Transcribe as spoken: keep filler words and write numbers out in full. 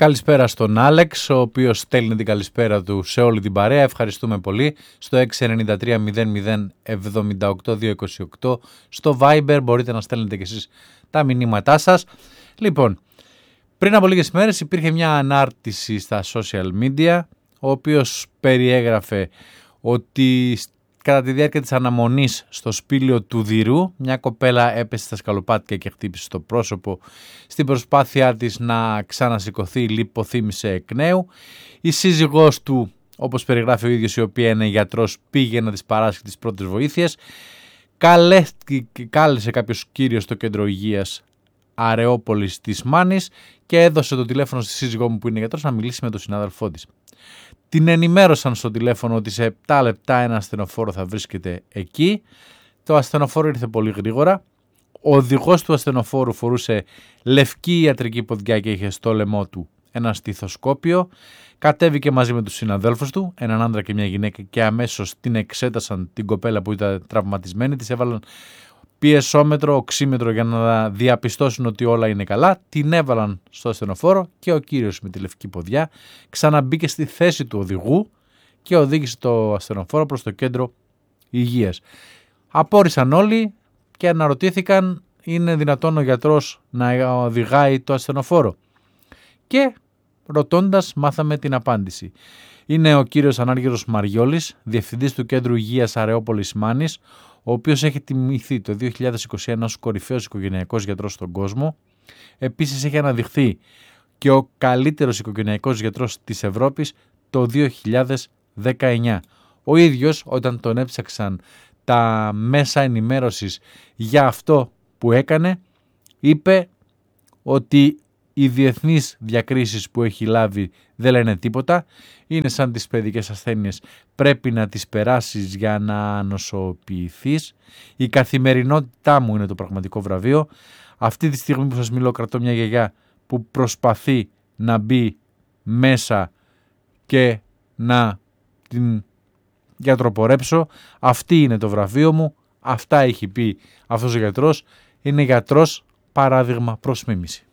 Καλησπέρα στον Άλεξ, ο οποίος στέλνει την καλησπέρα του σε όλη την παρέα. Ευχαριστούμε πολύ. Στο έξι εννιά τρία μηδέν μηδέν εβδομήντα οκτώ διακόσια είκοσι οκτώ. Στο Viber μπορείτε να στέλνετε και εσείς τα μηνύματά σας. Λοιπόν, πριν από λίγες μέρες υπήρχε μια ανάρτηση στα social media, ο οποίος περιέγραφε ότι κατά τη διάρκεια της αναμονής στο σπήλαιο του Δηρού, μια κοπέλα έπεσε στα σκαλοπάτια και χτύπησε στο πρόσωπο. Στην προσπάθειά της να ξανασηκωθεί, λιποθύμησε εκ νέου. Η σύζυγός του, όπως περιγράφει ο ίδιος, η οποία είναι γιατρός, πήγε να της παράσχει τις πρώτες βοήθειες. Καλέ, κάλεσε κάποιος κύριος στο κέντρο υγείας Αρεόπολης της Μάνης και έδωσε το τηλέφωνο στη σύζυγό μου που είναι γιατρός να μιλήσει με τον συνάδελφό της. Την ενημέρωσαν στο τηλέφωνο ότι σε επτά λεπτά ένα ασθενοφόρο θα βρίσκεται εκεί. Το ασθενοφόρο ήρθε πολύ γρήγορα. Ο οδηγός του ασθενοφόρου φορούσε λευκή ιατρική ποδιά και είχε στο λαιμό του ένα στιθοσκόπιο. Κατέβηκε μαζί με τους συναδέλφους του, έναν άντρα και μια γυναίκα, και αμέσως την εξέτασαν την κοπέλα που ήταν τραυματισμένη. Της έβαλαν πιεσόμετρο, οξύμετρο για να διαπιστώσουν ότι όλα είναι καλά. Την έβαλαν στο ασθενοφόρο και ο κύριος με τη λευκή ποδιά ξαναμπήκε στη θέση του οδηγού και οδήγησε το ασθενοφόρο προς το κέντρο υγείας. Απόρρισαν όλοι και αναρωτήθηκαν, είναι δυνατόν ο γιατρός να οδηγάει το ασθενοφόρο? Και ρωτώντας μάθαμε την απάντηση. Είναι ο κύριος Ανάργυρος Μαριόλης, διευθυντής του Κέντρου Υγείας Αρεόπολης Μάνης, ο οποίος έχει τιμηθεί το δύο χιλιάδες είκοσι ένα ως κορυφαίος οικογενειακός γιατρός στον κόσμο. Επίσης έχει αναδειχθεί και ο καλύτερος οικογενειακός γιατρός της Ευρώπης το δύο χιλιάδες δεκαεννιά. Ο ίδιος, όταν τον έψαξαν τα μέσα ενημέρωσης για αυτό που έκανε, είπε ότι οι διεθνείς διακρίσεις που έχει λάβει δεν λένε τίποτα. Είναι σαν τις παιδικές ασθένειες. Πρέπει να τις περάσεις για να νοσοποιηθείς. Η καθημερινότητά μου είναι το πραγματικό βραβείο. Αυτή τη στιγμή που σας μιλώ κρατώ μια γιαγιά που προσπαθεί να μπει μέσα και να την γιατροπορέψω. Αυτή είναι το βραβείο μου. Αυτά έχει πει αυτός ο γιατρός. Είναι γιατρός παράδειγμα προς μίμηση.